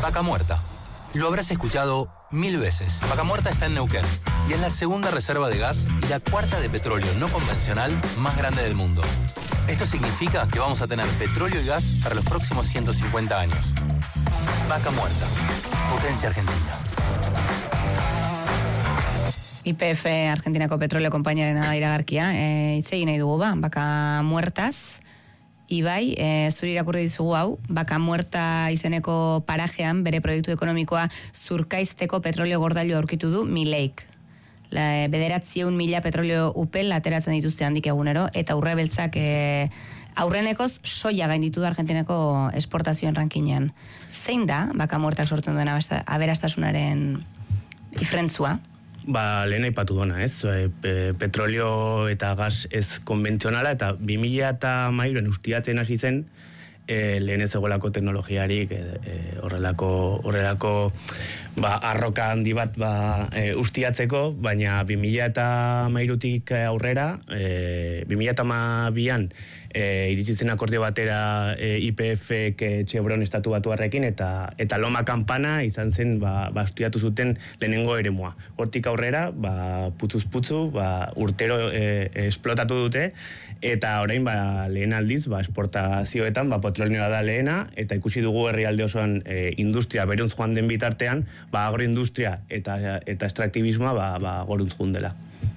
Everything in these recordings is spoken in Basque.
Vaca Muerta. Lo habrás escuchado 1000 veces. Vaca Muerta está en Neuquén y es la segunda reserva de gas y la cuarta de petróleo no convencional más grande del mundo. Esto significa que vamos a tener petróleo y gas para los próximos 150 años. Vaca Muerta. Potencia argentina. YPF Argentinako petroleo konpainiarena da iragarkia. Hitz egin nahi dugu Vaca Muertaz. Ibai, zuri irakurri dizugu hau, Vaca Muerta izeneko parajean bere proiektu ekonomikoa Zurkaizteko petroleo gordailu aurkitu du Mileik. 900.000 petroleo upel ateratzen dituzte handik egunero, eta urrebeltzak aurrenekoz soia gainditu du Argentinako esportazioen rankinean. Zein da Vaca Muertak sortzen duen aberastasunaren diferentzua? Lehen aipatu dona, ez? Petrolio eta gas ez konbentzionala, eta 2013 ustiatzen hasi zen, lehen ez egolako teknologiarik, horrelako arroka handi bat ustiatzeko, baina 2013tik aurrera, 2012an irizitzen akordio batera YPF Chevron estatu batuarrekin, eta Loma Campana izan zen ustiatu zuten lehenengo eremua. Hortik aurrera, putzuz-putzu, urtero esplotatu dute, eta orain lehen aldiz, esportazioetan, petrolioa da lehena, eta ikusi dugu herrialde osoan industria beruntz joan den bitartean, agroindustria eta extraktibismoa goruntz joan dela.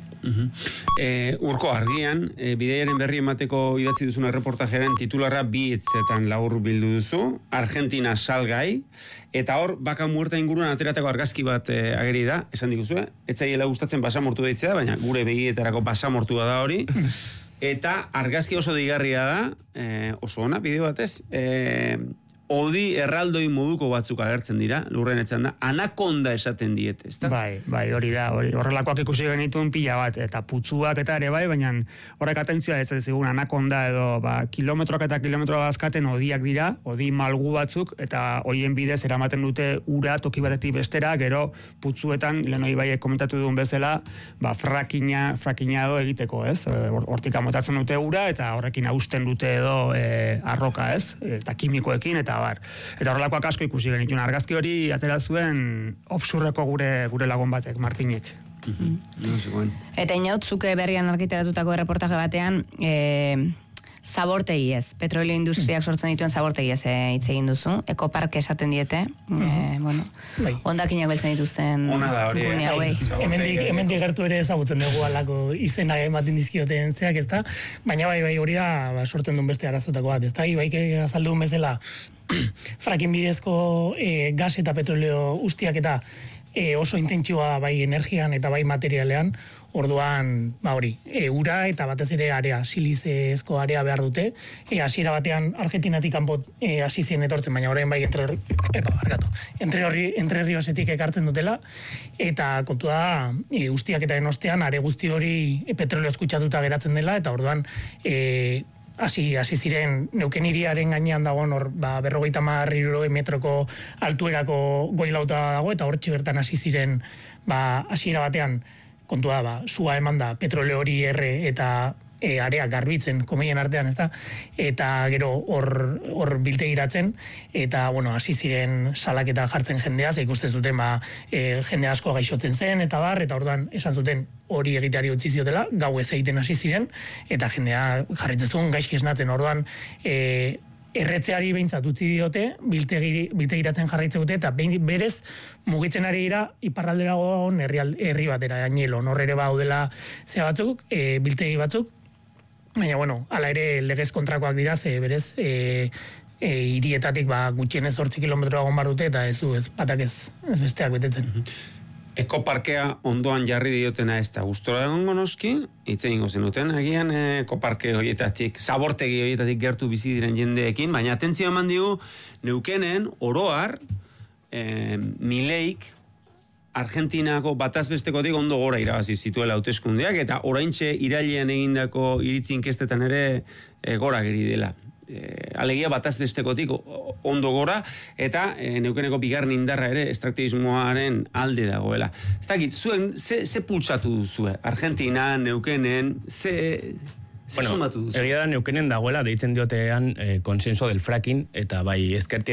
Urko argian, bidaiaren berri emateko idatzi duzun erreportajearen titularra bi hitzetan labur bildu duzu, Argentina salgai, eta hor Vaca Muerta inguruan ateratako argazki bat ageri da, esan diguzue, etzaiela gustatzen basamortu deitzea, baina gure begietarako basamortua da hori, eta argazki oso deigarria da, oso ona, bideo batez, odi erraldoi moduko batzuk agertzen dira, lurren etzan da, anakonda esaten diete, ezta? Bai, hori da, horrelakoak ikusi genituen pila bat, eta putzuak eta ere bai, baina horrek atentzioa ez zigun anakonda edo kilometroak eta kilometroak azkaten odiak dira, odi malgu batzuk, eta horien bidez eramaten dute ura toki batetik bestera, gero putzuetan, lehen hori bai komentatu duen bezala, frakina edo egiteko, ez? Hortik amotatzen dute ura, eta horrekin hausten dute edo arroka, ez? Eta kimikoekin, eta horrelakoak asko ikusi genituen. Argazki hori atera zuen obsurreko gure lagun batek, Martinek. Eta inautzuk berrian argitaratutako erreportaje batean, zabortegi ez, petrolio industriak sortzen dituen zabortegi ez hitz egin duzu, ekopark esaten diete, ondakinak beltzen dituzten gune hauei. Hemendik gertu ere ezagutzen dugu alako izena ematen dizkioten zeak, ezta? Baina bai hori da sortzen duen beste arazotako bat, ezta? Ibaik azaldu bezala frakin bidezko gas eta petroleo ustiak eta oso intentsua bai energian eta bai materialean, orduan, ura eta batez ere area, silizezko area behar dute, hasiera batean Argentinatik kanpo hasi zien etortzen, baina orain bai Entre Riosetik ekartzen dutela, eta kontu da, ustiak eta ostean are guzti hori petroleo kutsatuta geratzen dela, eta orduan, hasi ziren Neuquén hiriaren gainean dagoen hor 50 metroko altuerako goilauta dago, eta hortxe bertan hasi ziren hasiera batean kontua da, sua eman da petroleo hori erre eta area garbitzen komeien artean, ezta? Eta gero hor biltegiratzen, eta hasi ziren salaketa jartzen jendea, ze ikusten zuten jende asko gaixotzen zen, eta orduan esan zuten hori egiteari utzi ziotela, gau ez egiten hasi ziren, eta jendea jarritzen zuen gaizki esnatzen, orduan erretzeari behintzat utzi diote, biltegiratzen jarraitzen dute, eta berez mugitzen ari dira iparralderago herri batera, Añelo, norrere baudela ze batzuk, biltegi batzuk, baina hala ere legez kontrakoak dira, ze berez hirietatik gutxienez 8 kilometro egon bar dute, eta ez batak ez besteak betetzen. Ekoparkea ondoan jarri diotena ez da gustora egongo noski, hitz egingo zenuten, agian ekoparke horietatik, zabortegi horietatik gertu bizi diren jendeekin, baina atentzio eman digu Neuquénen oroar Mileik Argentinako batazbestekotik ondo gora irabazi zituela hauteskundeak, eta oraintxe irailean egindako iritzi inkestetan ere gora geri dela. Alegia batazbestekotik ondo gora, eta Neuquéneko bigarren indarra ere extraktibismoaren alde dagoela. Ez dakit, zuen, ze pulsatu duzue? Argentina, Neuquénen, ze sumatu duzu? Egia da Neuquénen dagoela, deitzen diotean konsenso del fracking, eta bai ezkertia